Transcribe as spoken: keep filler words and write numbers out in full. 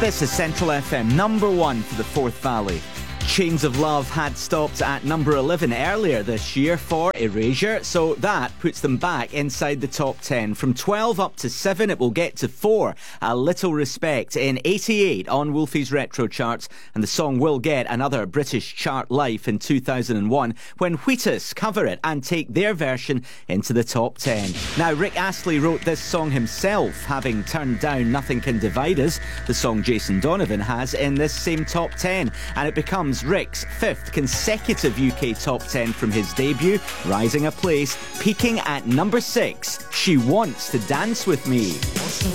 This is Central F M, number one for the Forth Valley. Chains of Love had stopped at number eleven earlier this year for Erasure, so that puts them back inside the top ten. From twelve up to seven, it will get to four. A Little Respect in eighty-eight on Wolfie's Retro Charts, and the song will get another British chart life in two thousand one when Wheatus cover it and take their version into the top ten. Now, Rick Astley wrote this song himself, having turned down Nothing Can Divide Us, the song Jason Donovan has in this same top ten, and it becomes Rick's fifth consecutive U K top ten from his debut, rising a place, peaking at number six. She Wants to Dance With Me.